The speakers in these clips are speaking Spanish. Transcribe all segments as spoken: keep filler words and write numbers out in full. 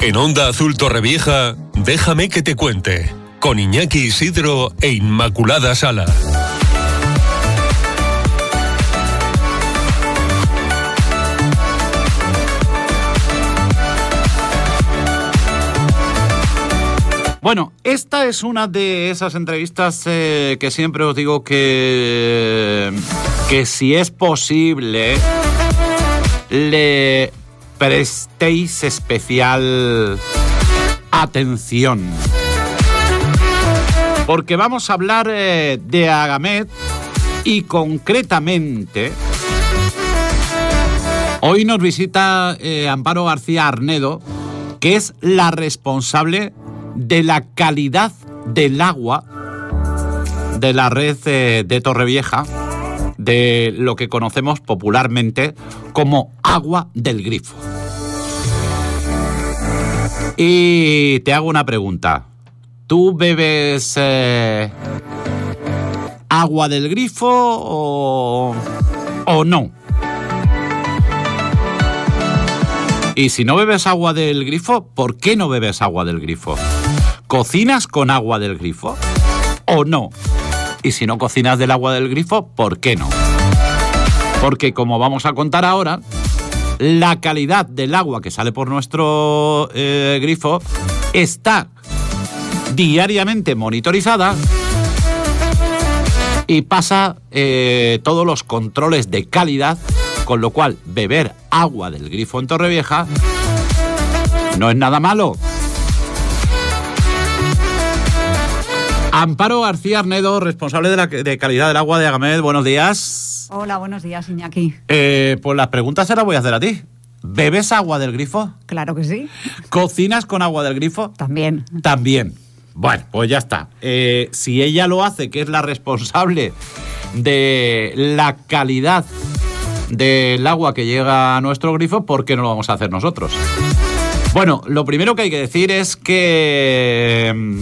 En Onda Azul Torrevieja, déjame que te cuente, con Iñaki Isidro e Inmaculada Sala. Bueno, esta es una de esas entrevistas eh, que siempre os digo que, que si es posible le prestéis especial atención. Porque vamos a hablar eh, de Agamed y concretamente hoy nos visita eh, Amparo García Arnedo, que es la responsable de la calidad del agua de la red eh, de Torrevieja, de lo que conocemos popularmente como agua del grifo. Y te hago una pregunta. ¿Tú bebes eh, agua del grifo o, o no? Y si no bebes agua del grifo, ¿por qué no bebes agua del grifo? ¿Cocinas con agua del grifo o no? Y si no cocinas del agua del grifo, ¿por qué no? Porque como vamos a contar ahora, la calidad del agua que sale por nuestro eh, grifo está diariamente monitorizada y pasa eh, todos los controles de calidad, con lo cual beber agua del grifo en Torrevieja no es nada malo. Amparo García Arnedo, responsable de la de calidad del agua de Agamed, buenos días. Hola, buenos días, Iñaki. Eh, pues las preguntas se las voy a hacer a ti. ¿Bebes agua del grifo? Claro que sí. ¿Cocinas con agua del grifo? También. También. Bueno, pues ya está. Eh, si ella lo hace, que es la responsable de la calidad del agua que llega a nuestro grifo, ¿por qué no lo vamos a hacer nosotros? Bueno, lo primero que hay que decir es que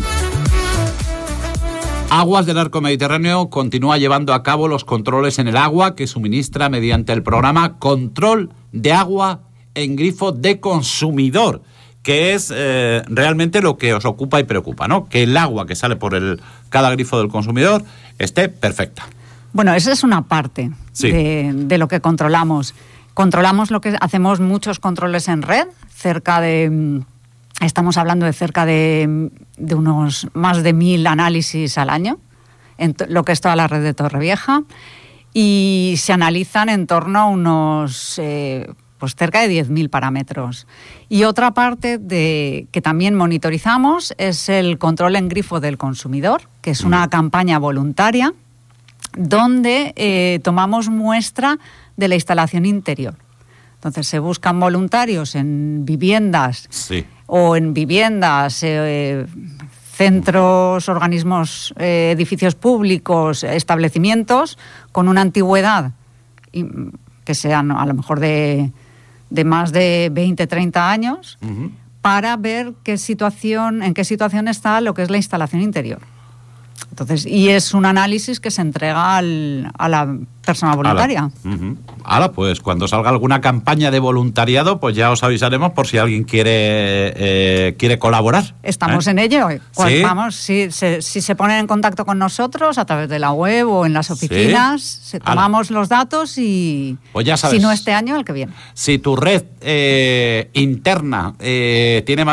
Aguas del Arco Mediterráneo continúa llevando a cabo los controles en el agua que suministra mediante el programa Control de Agua en Grifo de Consumidor, que es eh, realmente lo que os ocupa y preocupa, ¿no? Que el agua que sale por el, cada grifo del consumidor esté perfecta. Bueno, esa es una parte sí. de, de lo que controlamos. Controlamos lo que hacemos muchos controles en red, cerca de... Estamos hablando de cerca de, de unos más de mil análisis al año, en t- lo que es toda la red de Torrevieja, y se analizan en torno a unos eh, pues cerca de diez mil parámetros. Y otra parte de, que también monitorizamos es el control en grifo del consumidor, que es una mm. campaña voluntaria donde eh, tomamos muestra de la instalación interior. Entonces se buscan voluntarios en viviendas sí. o en viviendas, eh, centros, organismos, eh, edificios públicos, establecimientos con una antigüedad que sean a lo mejor de, de más de veinte, treinta años, uh-huh. para ver qué situación, en qué situación está lo que es la instalación interior. Entonces, y es un análisis que se entrega al, a la persona voluntaria. Ahora, uh-huh. Ahora, pues cuando salga alguna campaña de voluntariado, pues ya os avisaremos por si alguien quiere eh, quiere colaborar. Estamos ¿eh? en ello. Cual, ¿Sí? Vamos, si se, si se ponen en contacto con nosotros a través de la web o en las oficinas, ¿sí? tomamos Ala. los datos y pues ya sabes, si no este año, el que viene. Si tu red eh, interna eh, tiene más